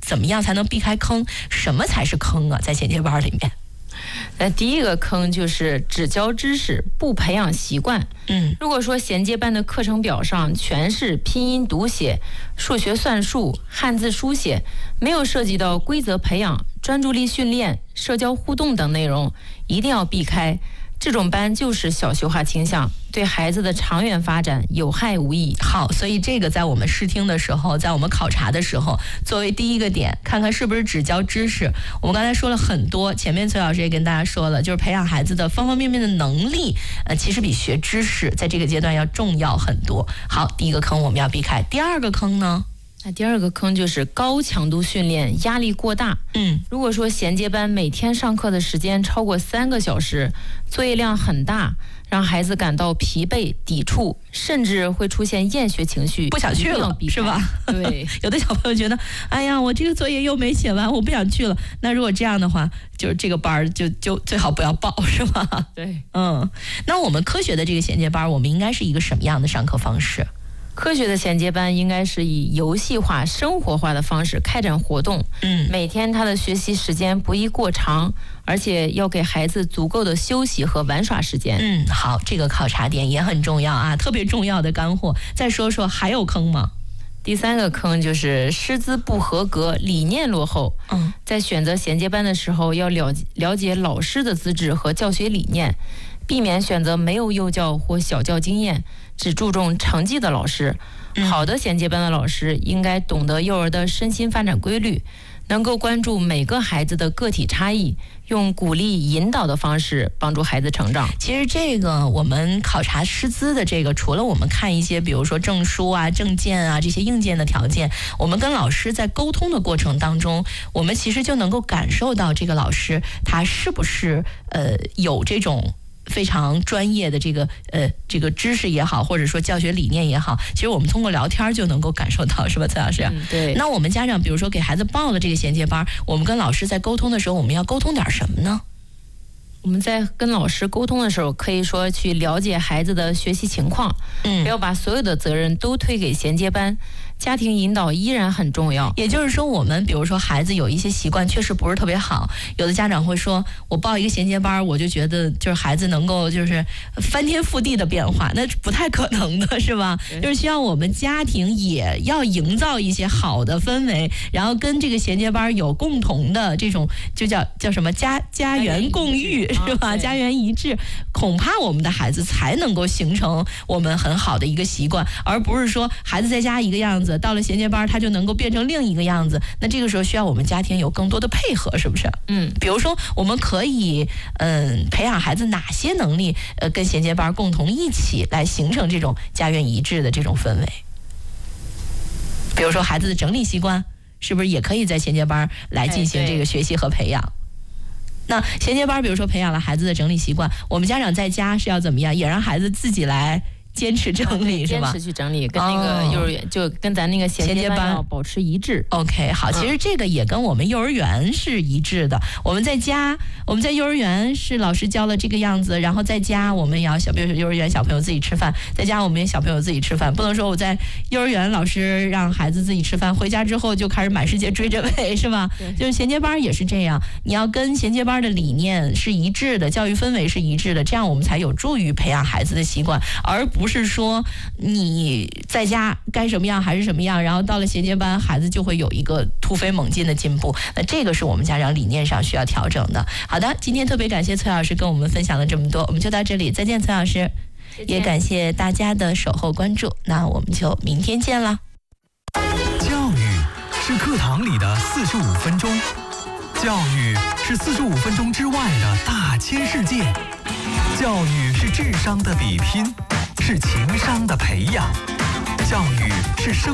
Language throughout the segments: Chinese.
怎么样才能避开坑？什么才是坑啊？在衔接班里面。 那第一个坑就是只教知识不培养习惯。如果说衔接班的课程表上全是拼音读写、数学算术、汉字书写，没有涉及到规则培养、专注力训练、社交互动等内容，一定要避开。这种班就是小学化倾向，对孩子的长远发展有害无益。 好，所以这个在我们试听的时候，在我们考察的时候，作为第一个点，看看是不是只教知识。我们刚才说了很多，前面崔老师也跟大家说了，就是培养孩子的方方面面的能力，其实比学知识在这个阶段要重要很多。好，第一个坑我们要避开。第二个坑呢？ 那第二个坑就是高强度训练，压力过大。如果说衔接班每天上课的时间超过3个小时，作业量很大，让孩子感到疲惫、抵触，甚至会出现厌学情绪， 不想去了，是吧？ 对， 有的小朋友觉得，哎呀，我这个作业又没写完，我不想去了。那如果这样的话，就是这个班就最好不要报，是吧？ 对， 那我们科学的这个衔接班，我们应该是一个什么样的上课方式？ 科学的衔接班应该是以游戏化、生活化的方式开展活动。每天他的学习时间不宜过长，而且要给孩子足够的休息和玩耍时间。 好，这个考察点也很重要啊，特别重要的干货。再说说还有坑吗？ 第三个坑就是师资不合格，理念落后。在选择衔接班的时候，要了解老师的资质和教学理念，避免选择没有幼教或小教经验、只注重成绩的老师。好的衔接班的老师应该懂得幼儿的身心发展规律，能够关注每个孩子的个体差异，用鼓励引导的方式帮助孩子成长。 其实这个我们考察师资的这个，除了我们看一些比如说证书啊、证件啊这些硬件的条件，我们跟老师在沟通的过程当中，我们其实就能够感受到这个老师他是不是有这种非常专业的这个知识也好，或者说教学理念也好，其实我们通过聊天就能够感受到，是吧，崔老师？ 对。 那我们家长比如说给孩子报了这个衔接班，我们跟老师在沟通的时候，我们要沟通点什么呢？ 我们在跟老师沟通的时候，可以说去了解孩子的学习情况，不要把所有的责任都推给衔接班。家庭引导依然很重要。 也就是说，我们比如说孩子有一些习惯确实不是特别好，有的家长会说，我报一个衔接班，我就觉得就是孩子能够就是翻天覆地的变化，那不太可能的，是吧？就是需要我们家庭也要营造一些好的氛围，然后跟这个衔接班有共同的这种就叫什么家园共育，是吧？家园一致，恐怕我们的孩子才能够形成我们很好的一个习惯，而不是说孩子在家一个样子，到了衔接班他就能够变成另一个样子。那这个时候需要我们家庭有更多的配合，是不是？比如说我们可以培养孩子哪些能力，跟衔接班共同一起来形成这种家园一致的这种氛围。比如说孩子的整理习惯，是不是也可以在衔接班来进行这个学习和培养？那衔接班比如说培养了孩子的整理习惯，我们家长在家是要怎么样，也让孩子自己来坚持整理，是吧？ 坚持去整理，跟那个幼儿园就跟咱那个衔接班要保持一致。 OK， 好，其实这个也跟我们幼儿园是一致的。我们在幼儿园是老师教了这个样子，然后在家我们也要比如说幼儿园小朋友自己吃饭，在家我们也小朋友自己吃饭，不能说我在幼儿园老师让孩子自己吃饭，回家之后就开始满世界追着喂，是吧？就是衔接班也是这样，你要跟衔接班的理念是一致的，教育氛围是一致的，这样我们才有助于培养孩子的习惯，而不是说你在家该什么样还是什么样，然后到了衔接班孩子就会有一个突飞猛进的进步。那这个是我们家长理念上需要调整的。好的，今天特别感谢崔老师跟我们分享了这么多，我们就到这里，再见崔老师。也感谢大家的守候关注，那我们就明天见了。 教育是课堂里的45分钟，教育是45分钟之外的大千世界，教育是智商的比拼，是情商的培养，教育是生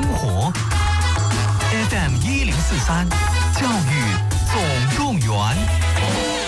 活。FM1043，教育总动员。